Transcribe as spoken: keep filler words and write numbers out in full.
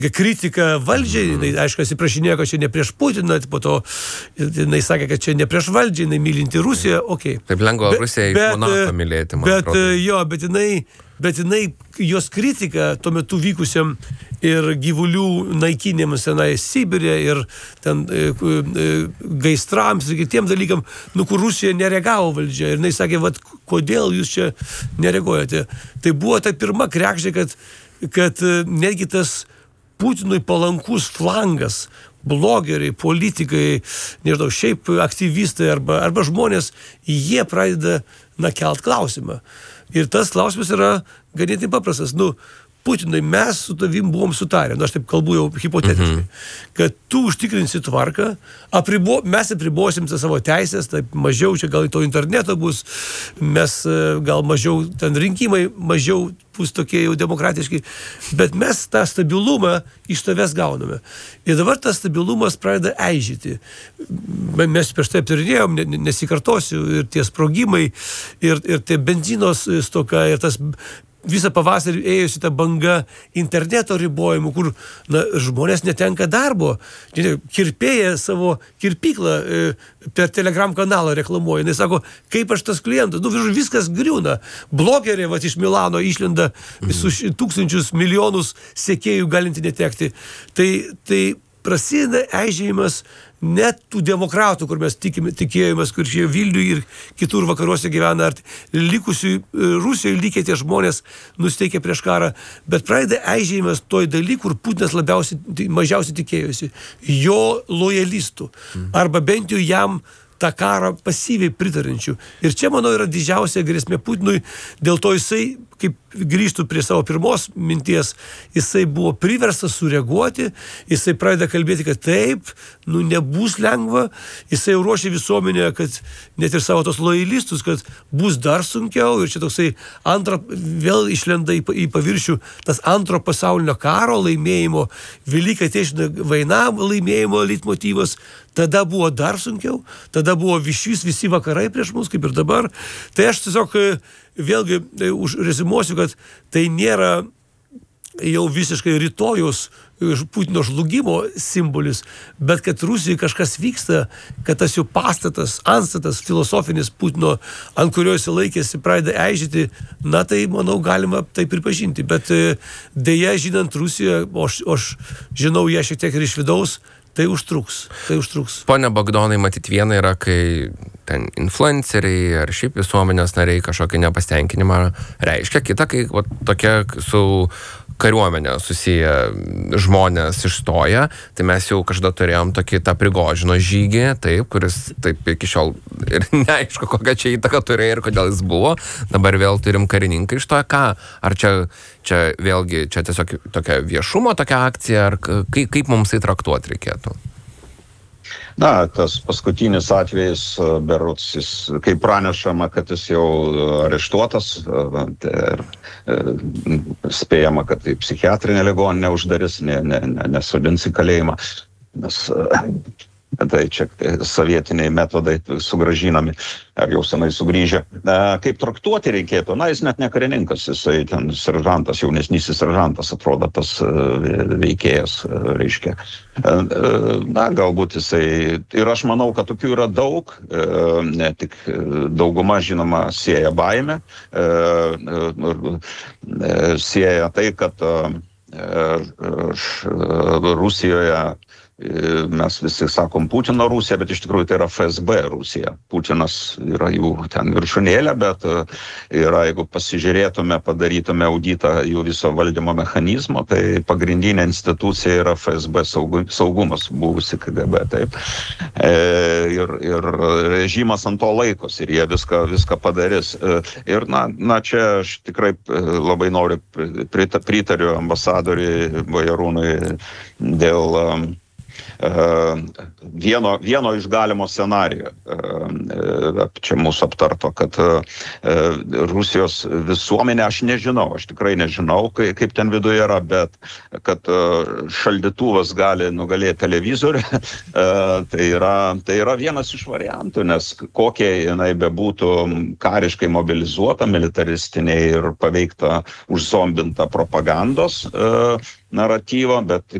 kritika valdžiai, jinai, aišku, atsiprašinėjo, kad čia ne prieš Putiną, po to jinai sakė, kad čia ne prieš valdžią, jinai mylinti Rusiją, okei. Okay. Taip lengva Rusijai Monako mylėti, man bet, atrodo. Jo, bet jinai, bet jinai, jos kritika tuo metu vykusiam ir gyvulių naikinimas tenai Sibirė ir ten e, e, gaistrams ir kitiem dalykam, nu, kur Rusija nereagavo valdžia. Ir jinai sakė, vat, kodėl jūs čia nereaguojate. Tai buvo ta pirma krekžė, kad, kad netgi tas Putinui palankus flangas, blogeriai, politikai, nežinau, šiaip aktyvistai arba, arba žmonės, jie pradeda, na, kelt klausimą. Ir tas klausimas yra ganėtinai paprastas. Nu, Putinai, mes su tavim buvom sutarę, nu, aš taip kalbu jau hipotetiškai, mm-hmm. kad tu užtikrinsi tvarką, apribo, mes apribosim savo teisės, taip mažiau, čia gal to interneto bus, mes gal mažiau, ten rinkimai mažiau bus tokie jau demokratiški, bet mes tą stabilumą iš tavęs gauname. Ir dabar tas stabilumas pradeda eižyti. Mes prieš tai aptarinėjom, nesikartosiu, ir tie sprogimai, ir, ir tie benzinos stoka, ir tas visą pavasarį ėjusi ta banga interneto ribojimų, kur na, žmonės netenka darbo. Kirpėja savo kirpyklą e, per Telegram kanalą reklamuoja. Jis sako, kaip aš tas klientas, nu viskas griūna. Blogeriai vat, iš Milano išlenda mm. su tūkstančius milijonus sekėjų galinti netekti. Tai, tai prasideda eižėjimas net tų demokratų, kur mes tikime, tikėjomės, kur čia Vilniuje ir kitur vakaruose gyvena, ar likusių Rusijoje likę tie žmonės nusteikę prieš karą, bet pradeda eižėjimas toj daly, kur Putinas labiausiai, mažiausiai tikėjosi. Jo lojalistų. Arba bent jau jam tą karą pasyviai pritarančių. Ir čia, manau, yra didžiausia grėsmė Putinui, dėl to jisai, kaip grįžtų prie savo pirmos minties, jisai buvo priverstas sureaguoti, jisai pradeda kalbėti, kad taip, nu nebus lengva, jisai jau ruošia visuomenę, kad net ir savo tos lojalistus, kad bus dar sunkiau, ir čia toksai antra, vėl išlenda į, į paviršių tas antro pasaulinio karo laimėjimo, Velika Atėšina vaina laimėjimo leitmotyvas, tada buvo dar sunkiau, tada buvo višys visi vakarai prieš mus, kaip ir dabar. Tai aš tiesiog vėlgi užrezimuosiu, kad tai nėra jau visiškai rytojus Putino žlugimo simbolis, bet kad Rusijai kažkas vyksta, kad tas jų pastatas, antstatas filosofinis Putino, ant kurio jis laikėsi, pradeda eižyti, na tai, manau, galima tai pripažinti. Bet dėja, žinant Rusiją, o aš, o aš žinau ją šiek tiek ir iš vidaus, tai užtruks, tai užtruks. Pone Bogdanai, matyt, viena yra, kai ten influenceriai ar šiaip visuomenės nariai kažkokį nepasitenkinimą reiškia, kita, kai va, tokia su kariuomenė susiję žmonės išstoja, tai mes jau kažkada turėjom tokį tą Prigožino žygį, taip, kuris taip iki šiol ir neaišku, kokia čia įtaka turėjo ir kodėl jis buvo, dabar vėl turim karininką išstoja, ką, ar čia, čia vėlgi, čia tiesiog tokia viešumo tokia akcija, ar kaip, kaip mums tai traktuoti reikėtų? Na, tas paskutinis atvejis, berods, jis, kai pranešama, kad jis jau areštuotas, ir spėjama, kad tai psichiatrinė ligoninė uždarys, ne, ne, ne, nesodins į kalėjimą, nes tai čia sovietiniai metodai sugrąžinami, ar jau senai sugrįžę. Kaip traktuoti reikėtų? Na, jis net ne karininkas, jisai ten seržantas, jaunesnysis seržantas, atrodo tas veikėjas, reiškia. Na, galbūt jisai, ir aš manau, kad tokių yra daug, ne tik dauguma, žinoma, sieja baimę, sieja tai, kad Rusijoje mes visi sakom Putino Rusija, bet iš tikrųjų tai yra F S B Rusija. Putinas yra jų ten viršūnėlė, bet yra, jeigu pasižiūrėtume, padarytume auditą jų viso valdymo mechanizmo, tai pagrindinė institucija yra F S B saugumas, buvusi K G B, taip. Ir, ir režimas ant to laikos ir jie viską, viską padarys. Ir na, na, čia aš tikrai labai noriu, pritariu ambasadoriui Bajarūnui dėl vieno, vieno iš galimo scenarijų. Čia mūsų aptarto, kad Rusijos visuomenė, aš nežinau, aš tikrai nežinau, kaip ten viduje yra, bet kad šaldytuvas gali nugalėti televizorių, tai yra, tai yra vienas iš variantų, nes kokie jinai bebūtų kariškai mobilizuota, militaristiniai ir paveikta užzombinta propagandos naratyvo, bet